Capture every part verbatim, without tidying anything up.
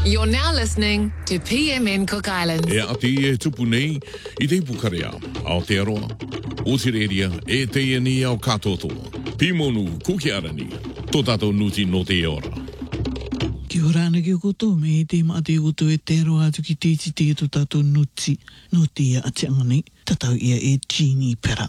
You're now listening to P M N Cook Islands. E ati e tupu nei, I te pukarea, Aotearoa, Otireria, e te ni au katotoa. Pimonu, kukiarani, tō tātou nuti no te ora. Ki horana ki o koto, me te maa te koto e te aroa atu ki te iti te tō tātou nuti no te a ati angani, tatau ia e Jeannie Pera.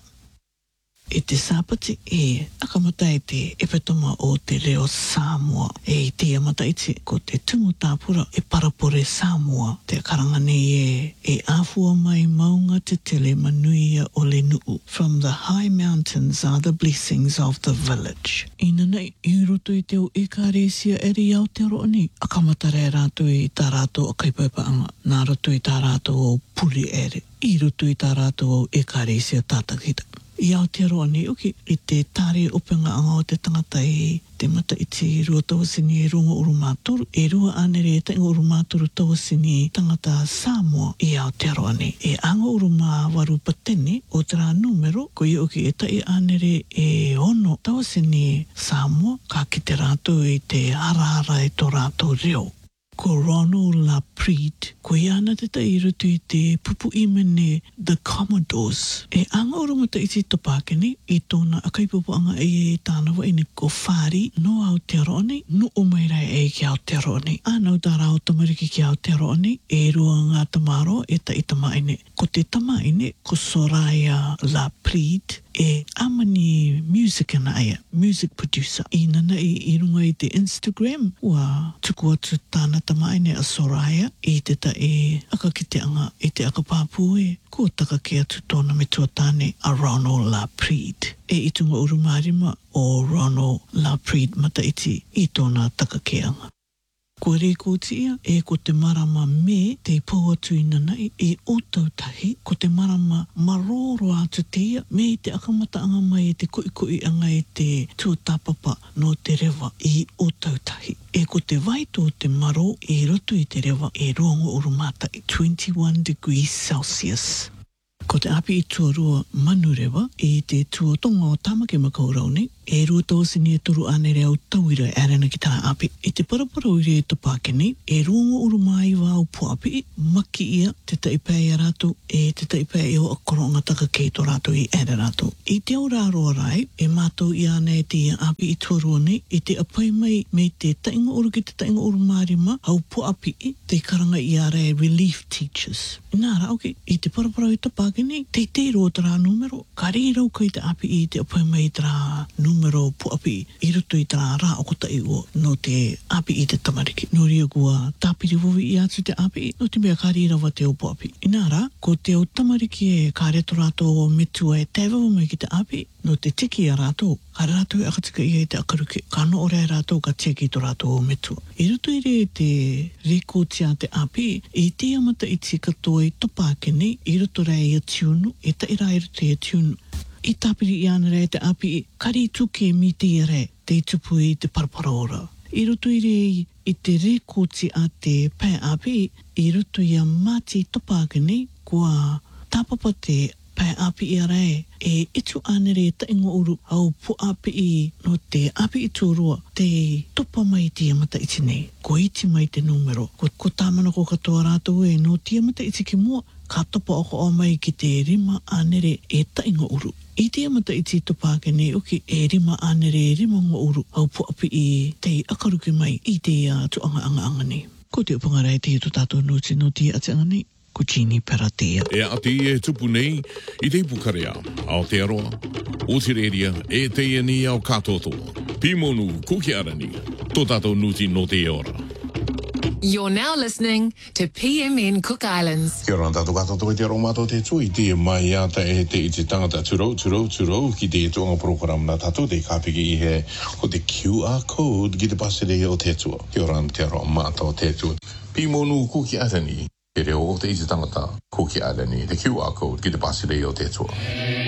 E te sāpati e akamata e te epetoma o te reo Samoa. E te amata iti ko te tungo tāpura e parapore Samoa. Te karangane e e āfua mai maunga te tele manuia o le nuu. From the high mountains are the blessings of the village. Ina nei, I roto I te o e kāresia e ri au te roani. Akamata re rātou I tā rātou o kaipaipaanga. Nā roto I tā rātou o puri ere. I roto I tā rātou o e kāresia tātakita. I Aotearoa nei uki, I te tāre upenga anga o te tangata e te mata I te rua tawasini e runga urumāturu. E rua anere e tainga urumāturu tawasini tangata Samoa I Aotearoa nei. E anga urumā waru patene o te rā numero, ko I uki e tai anere e ono tawasini Samoa, ka ki te rātou I te harahara e tō rātou reo. Ko Ronald Lapride, ko iana te tai rutu I te pupu imene The Commodores. E anga urumata I te topakene, I tōna akaipupuanga e e tānawa ine ko whāri no Aotearoa nei, no o mai rai e ki Aotearoa nei. Anau tā rao tamariki ki Aotearoa nei, e rua ngā tamaro e ta I tamaine. Ko te tamaine, ko Soraya Lapride, e amani music ana aia, music producer. I nana I, I runga I te Instagram, ua tuku atu tāna tamaine a Soraya, I te ta e akakiteanga, I te akapāpū e, ko taka ke atu tōna me tuatane a Ronald Lapride. E I tunga urumarima o Ronald Lapride mata iti I tōna takakeanga. Ko re ko tia, e ko te marama me te pau atu I nanai e o tautahi, ko te marama maroro atu tia, me te akamata anga mai e te koi koi anga e te tuatapapa no te rewa I o tautahi. E ko te vaito o te maro e roto I te rewa e rongo urumata I twenty-one degrees Celsius. Ko te api I tuarua manurewa e te tuatonga o tamake makaurau nei, e rua tawasini e turu anere au tauira e arena ki tāna api. E te parapara uire e topake nei, e rungo urumai wā au puapi, maki ia te taipea rātou, e te taipea e o akoronga taka kei tō rātou I ere rātou. I te au rāroa rai, e mātou I ana e te api I tuarua nei, e te apai mai me te tainga uru ki te tainga urumārima, au puapi I te karanga I ara e relief teachers. Nā rā, okay, I te parapara I topake nei, te te ro te rā numero, ka rei rau kai te api I te apai mai te rā numero puapi I roto I te rā rā o kota I o no te api I te tamariki. No ria kua tāpiri wowi I atu te api, no te mea ka rei rawa te o puapi. I nā rā, ko te o tamariki e ka reto rātou o metua e tewa mai ki te api, no te tiki a rātou, ka rātou e akatika I te akaruke, ka no ore rātou ka tia ki tō rātou o metua. I roto I re te rekotia te api, I te amata I te katoa I topake nei, I roto rei I tiunu, e ta ira I roto I tiunu. I tāpiri I ana rei te api, kari tuke mi te re, te tupu I te parapara ora. I roto I re I te rekoti a te pai api, I roto I a mati topake nei, kua tāpapa te pai api I rei, e itu anere ta ingo uru au pu api I no te api I tūrua, te topa mai te amata iti nei, ko iti mai te numero, ko, ko tāmana ko katoa rātou e no te amata iti ki mua, ka topa oko o mai ki te rima anere e ta ingo uru. I te amata iti topake nei uki e rima anere e rima ngo uru au pu api I te akaruki mai I te uh, tuanga anga anga nei. Ko te upangarai te tu tātou nuti no te ati anga nei. Ko Jeannie Pera tea. E ati e tupu nei, I te pukarea, Aotearoa, Otireria, e te ni au katotoa. Pimonu, kukiarani, tō tātou nuti no te ora. You're now listening to P M N Cook Islands. Kia ora tātou katoa te aronga mātou te tui, te mai ata e te iti tangata turou, turou, turou, ki te tuanga program na tātou te kāpiki I he, ko te Q R code ki te pasere o te tua. Kia ora te aronga mātou te tui. Pimonu kuki atani. Te reo o te iti tangata kuki atani, te Q R code ki te pasere o te tua.